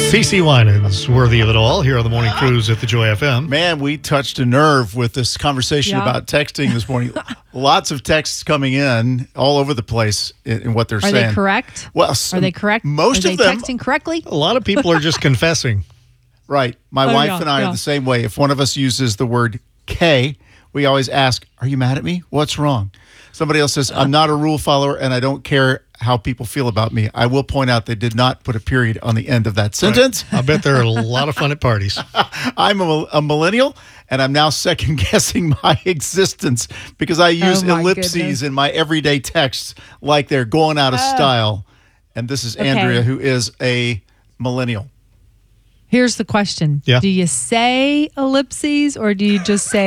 CeCe Winans, worthy of it all, here on the Morning Cruise at the Joy FM. Man, we touched a nerve with this conversation about texting this morning. Lots of texts coming in all over the place in what they're saying. Are they correct? Well, are they correct? Most of them. Are they texting correctly? A lot of people are just confessing. Right. My wife and I are the same way. If one of us uses the word K, we always ask, are you mad at me? What's wrong? Somebody else says, I'm not a rule follower and I don't care how people feel about me. I will point out they did not put a period on the end of that sentence. Right. I bet there are a lot of fun at parties. I'm a millennial, and I'm now second-guessing my existence because I use ellipses in my everyday texts like they're going out of style. And this is Andrea, who is a millennial. Here's the question. Yeah. Do you say ellipses or do you just say ...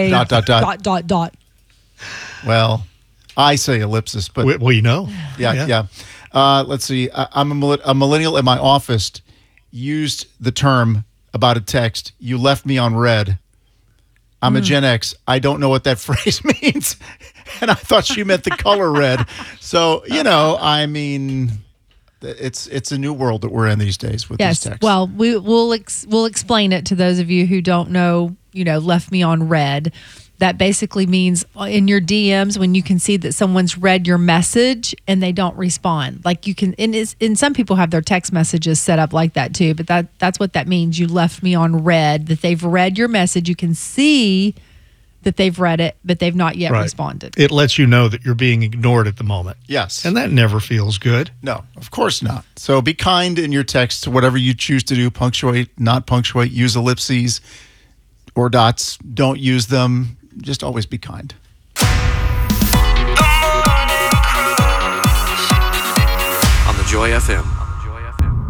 Well, I say ellipsis, but well, you know. Yeah. Let's see. I'm a millennial in my office used the term about a text. You left me on red. I'm a Gen X. I don't know what that phrase means. And I thought she meant the color red. So, I mean, it's a new world that we're in these days with these texts. Well, we'll explain it to those of you who don't know, left me on red. That basically means in your DMs when you can see that someone's read your message and they don't respond. Like you can, and some people have their text messages set up like that too, but that's what that means. You left me on red, that they've read your message. You can see that they've read it, but they've not yet responded. It lets you know that you're being ignored at the moment. Yes. And that never feels good. No, of course not. So be kind in your texts, whatever you choose to do, punctuate, not punctuate, use ellipses or dots, don't use them. Just always be kind. On the Joy FM.